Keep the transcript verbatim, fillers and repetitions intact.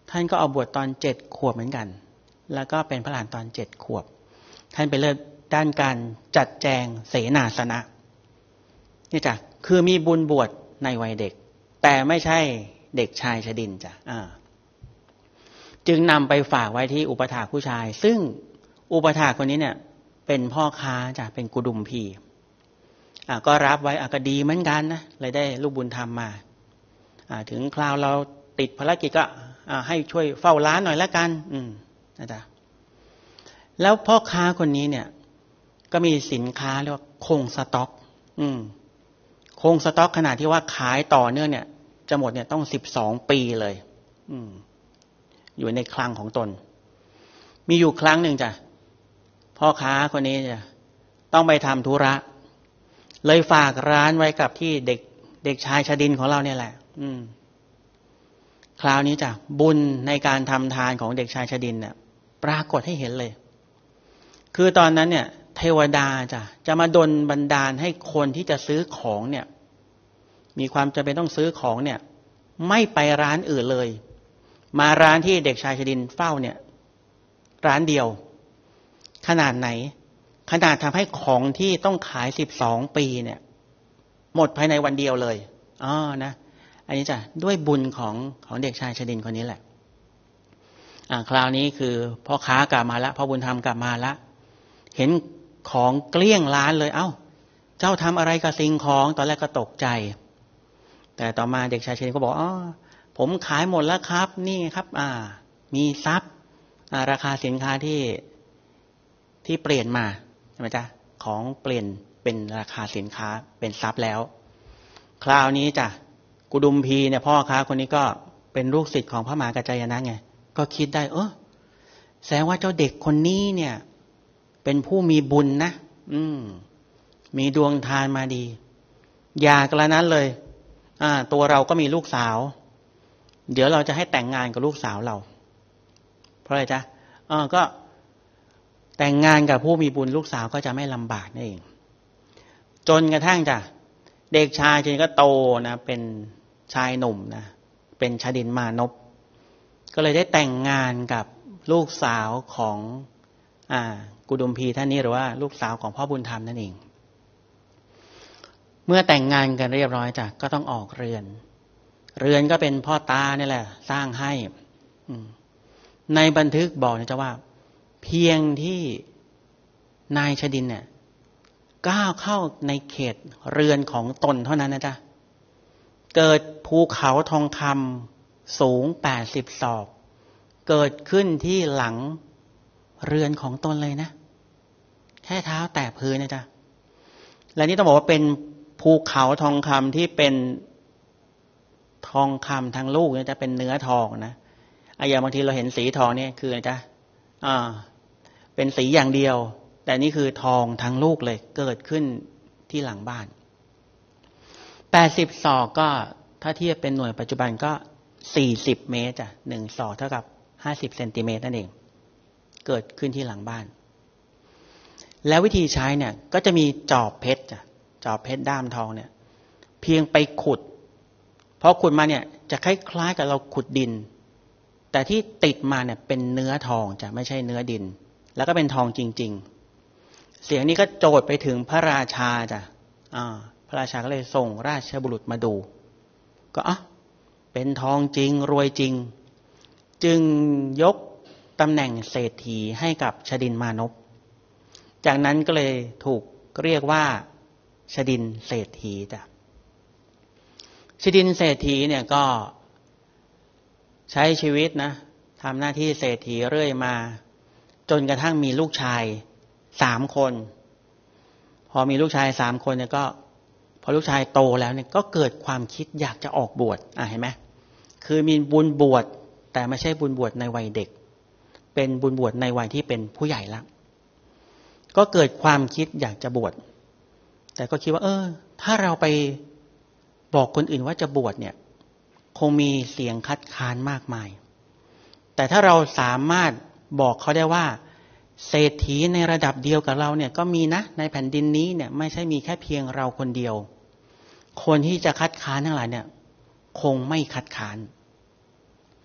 ท่านก็เอาบวชตอนเจ็ดขวบเหมือนกันแล้วก็เป็นพระอรหันต์ตอนเจ็ดขวบท่านไปเลิศด้านการจัดแจงเสนาสนะนี่จ้ะคือมีบุญบวชในวัยเด็กแต่ไม่ใช่เด็กชายชดินจ้ะจึงนำไปฝากไว้ที่อุปถากผู้ชายซึ่งอุปถากคนนี้เนี่ยเป็นพ่อค้าจ้ะเป็นกุดุมพีก็รับไว้ก็ดีเหมือนกันนะเลยได้ลูกบุญธรรมมาถึงคราวเราติดภารกิจก็ให้ช่วยเฝ้าร้านหน่อยละกันอืมนะจ๊ะแล้วพ่อค้าคนนี้เนี่ยก็มีสินค้าเรียกว่าคงสต็อก อืมคงสต็อกขนาดที่ว่าขายต่อเนื่องเนี่ยจะหมดเนี่ยต้องสิบสองปีเลย อืมอยู่ในคลังของตนมีอยู่ครั้งหนึ่งจ้ะพ่อค้าคนนี้จะต้องไปทำธุระเลยฝากร้านไว้กับที่เด็กเด็กชายชดินของเราเนี่ยแหละอืมคราวนี้จ้ะบุญในการทำทานของเด็กชายชดินเนี่ยปรากฏให้เห็นเลยคือตอนนั้นเนี่ยเทวดาจ้ะจะมาดลบันดาลให้คนที่จะซื้อของเนี่ยมีความจำเป็นต้องซื้อของเนี่ยไม่ไปร้านอื่นเลยมาร้านที่เด็กชายชดินเฝ้าเนี่ยร้านเดียวขนาดไหนขนาดทำให้ของที่ต้องขายสิบสองปีเนี่ยหมดภายในวันเดียวเลยอ๋อนะอันนี้จ้ะด้วยบุญของของเด็กชายชดินคนนี้แหละอ่าคราวนี้คือพ่อค้ากลับมาแล้วพ่อบุญธรรมกลับมาแล้วเห็นของเกลี้ยงร้านเลยเอ้าเจ้าทำอะไรกับสิ่งของตอนแรกก็ตกใจแต่ต่อมาเด็กชายชดินก็บอกอ๋อผมขายหมดแล้วครับนี่ครับอ่ามีทรัพย์อ่าราคาสินค้าที่ที่เปลี่ยนมาใช่ไหมจ๊ะของเปลี่ยนเป็นราคาสินค้าเป็นทรัพย์แล้วคราวนี้จ้ะกุดุมพีเนี่ยพ่อค้าคนนี้ก็เป็นลูกศิษย์ของพระมหากัจจายนะไงก็คิดได้เออแสดงว่าเจ้าเด็กคนนี้เนี่ยเป็นผู้มีบุญนะอืมมีดวงทานมาดีอย่ากระนั้นเลยอ่าตัวเราก็มีลูกสาวเดี๋ยวเราจะให้แต่งงานกับลูกสาวเราเพราะอะไรจ๊ะอ่าก็แต่งงานกับผู้มีบุญลูกสาวก็จะไม่ลำบากนั่นเองจนกระทั่งจ้ะเด็กชายจริงก็โตนะเป็นชายหนุ่มนะเป็นชดินมานพก็เลยได้แต่งงานกับลูกสาวของอ่ากุดุมพีท่านนี้หรือว่าลูกสาวของพ่อบุญธรรมนั่นเองเมื่อแต่งงานกันเรียบร้อยจ้ะก็ต้องออกเรือนเรือนก็เป็นพ่อตานี่แหละสร้างให้ในบันทึกบอกนะจ๊ะว่าเพียงที่นายชดินเนี่ยก้าวเข้าในเขตเรือนของตนเท่านั้นนะจ๊ะเกิดภูเขาทองคำสูงแปดสิบศอกเกิดขึ้นที่หลังเรือนของตนเลยนะแค่เท้าแตะพื้นนะจ๊ะและนี่ต้องบอกว่าเป็นภูเขาทองคำที่เป็นทองคำทั้งลูกเนี่ยจะเป็นเนื้อทองนะไอ้อย่างบางทีเราเห็นสีทองเนี่ยคืออะไรจ๊ะอ่าเป็นสีอย่างเดียวแต่นี่คือทองทั้งลูกเลยเกิดขึ้นที่หลังบ้านแปดสิบศอกก็ถ้าเทียบเป็นหน่วยปัจจุบันก็สี่สิบเมตรจ้ะหนึ่งศอกเท่ากับห้าสิบเซนติเมตรนั่นเองเกิดขึ้นที่หลังบ้านแล้ววิธีใช้เนี่ยก็จะมีจอบเพชรจ้ะจอบเพชรด้ามทองเนี่ยเพียงไปขุดพอขุดมาเนี่ยจะคล้ายๆกับเราขุดดินแต่ที่ติดมาเนี่ยเป็นเนื้อทองจ้ะไม่ใช่เนื้อดินแล้วก็เป็นทองจริงๆเสียงนี้ก็โจทย์ไปถึงพระราชาจ้ะอ่าพระราชาก็เลยส่งราชบุรุษมาดูก็อ่ะเป็นทองจริงรวยจริงจึงยกตำแหน่งเศรษฐีให้กับชดินมานพจากนั้นก็เลยถูกเรียกว่าชดินเศรษฐีจ้ะชดินเศรษฐีเนี่ยก็ใช้ชีวิตนะทำหน้าที่เศรษฐีเรื่อยมาจนกระทั่งมีลูกชายสามคนพอมีลูกชายสามคนเนี่ยก็พอลูกชายโตแล้วเนี่ยก็เกิดความคิดอยากจะออกบวชอ่ะเห็นไหมคือมีบุญบวชแต่ไม่ใช่บุญบวชในวัยเด็กเป็นบุญบวชในวัยที่เป็นผู้ใหญ่แล้วก็เกิดความคิดอยากจะบวชแต่ก็คิดว่าเออถ้าเราไปบอกคนอื่นว่าจะบวชเนี่ยคงมีเสียงคัดค้านมากมายแต่ถ้าเราสามารถบอกเขาได้ว่าเศรษฐีในระดับเดียวกับเราเนี่ยก็มีนะในแผ่นดินนี้เนี่ยไม่ใช่มีแค่เพียงเราคนเดียวคนที่จะคัดค้านทั้งหลายเนี่ยคงไม่คัดค้าน